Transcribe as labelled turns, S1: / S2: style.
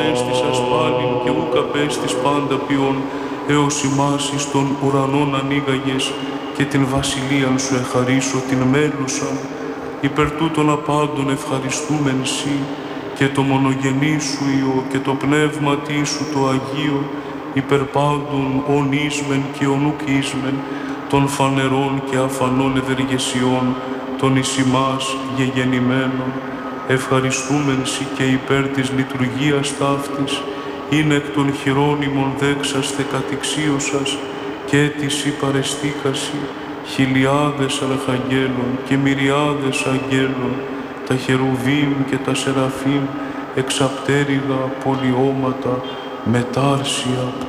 S1: Έστησας πάλιν και ούκ απέστης πάντα ποιόν, έως ημάς εις των ουρανών ανοίγαγες και την βασιλείαν σου εχαρίσω την μέλουσαν. Υπερ τούτων απάντων ευχαριστούμεν σοι και το μονογενή σου Υιό και το πνεύματί σου το Αγίο, υπερ πάντων ον ίσμεν και ον ουκ ίσμεν, των φανερών και αφανών ευεργεσιών, των εις ημάς γεγεννημένων. Ευχαριστούμεν σοι και υπέρ της λειτουργίας ταύτης, είναι εκ των χειρόνιμων δέξαστε κατηξίωσας και της υπαρεστήκασι, χιλιάδες αρχαγγέλων και μυριάδες αγγέλων, τα χερουβίμ και τα σεραφείμ, εξαπτέρυγα πολιώματα, μετάρσια